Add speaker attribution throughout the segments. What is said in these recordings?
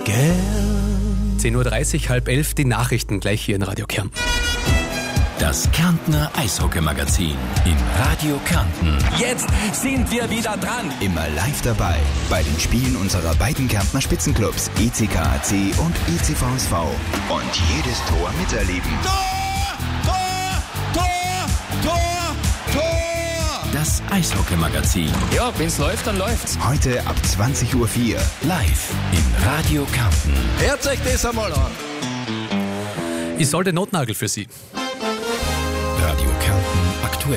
Speaker 1: gern.
Speaker 2: 10.30 Uhr, 10:30, die Nachrichten gleich hier in Radio Kärnten.
Speaker 1: Das Kärntner Eishockey-Magazin in Radio Kärnten.
Speaker 3: Jetzt sind wir wieder dran.
Speaker 4: Immer live dabei bei den Spielen unserer beiden Kärntner Spitzenclubs ECKAC und ECVSV. Und jedes Tor miterleben.
Speaker 3: Tor! Tor! Tor! Tor! Tor!
Speaker 1: Das Eishockey-Magazin.
Speaker 3: Ja, wenn's läuft, dann läuft's.
Speaker 4: Heute ab 20.04 Uhr.
Speaker 1: Live in Radio Kärnten.
Speaker 3: Hört euch das einmal an.
Speaker 2: Ich soll den Notnagel für Sie.
Speaker 1: Radio Kärnten aktuell.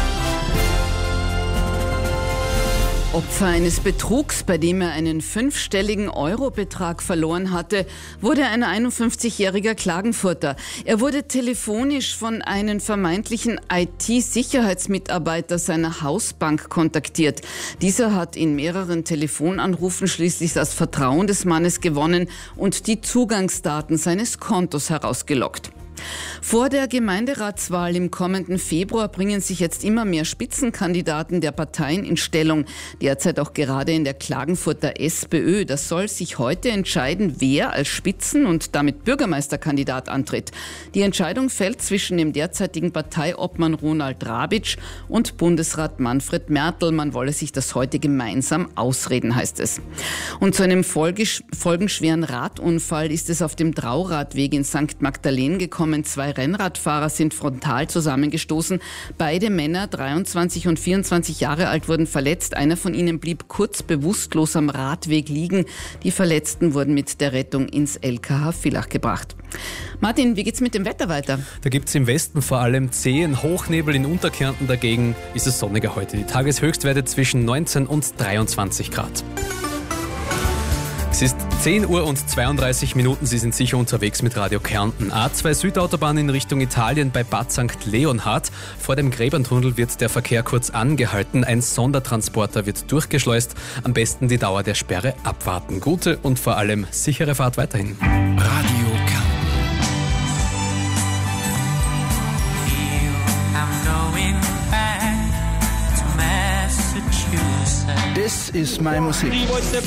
Speaker 5: Opfer eines Betrugs, bei dem er einen 5-stelligen Eurobetrag verloren hatte, wurde ein 51-jähriger Klagenfurter. Er wurde telefonisch von einem vermeintlichen IT-Sicherheitsmitarbeiter seiner Hausbank kontaktiert. Dieser hat in mehreren Telefonanrufen schließlich das Vertrauen des Mannes gewonnen und die Zugangsdaten seines Kontos herausgelockt. Vor der Gemeinderatswahl im kommenden Februar bringen sich jetzt immer mehr Spitzenkandidaten der Parteien in Stellung. Derzeit auch gerade in der Klagenfurter SPÖ. Das soll sich heute entscheiden, wer als Spitzen- und damit Bürgermeisterkandidat antritt. Die Entscheidung fällt zwischen dem derzeitigen Parteiobmann Ronald Rabitsch und Bundesrat Manfred Mertl. Man wolle sich das heute gemeinsam ausreden, heißt es. Und zu einem folgenschweren Radunfall ist es auf dem Trauradweg in St. Magdalen gekommen. 2 Rennradfahrer sind frontal zusammengestoßen. Beide Männer, 23 und 24 Jahre alt, wurden verletzt. Einer von ihnen blieb kurz bewusstlos am Radweg liegen. Die Verletzten wurden mit der Rettung ins LKH Villach gebracht. Martin, wie geht's mit dem Wetter weiter?
Speaker 2: Da gibt's im Westen vor allem zähen Hochnebel, in Unterkärnten dagegen ist es sonniger heute. Die Tageshöchstwerte zwischen 19 und 23 Grad. Es ist 10 Uhr und 32 Minuten. Sie sind sicher unterwegs mit Radio Kärnten. A2 Südautobahn in Richtung Italien bei Bad St. Leonhard. Vor dem Gräberntunnel wird der Verkehr kurz angehalten. Ein Sondertransporter wird durchgeschleust. Am besten die Dauer der Sperre abwarten. Gute und vor allem sichere Fahrt weiterhin.
Speaker 1: Radio Kärnten.
Speaker 6: Das ist meine Musik.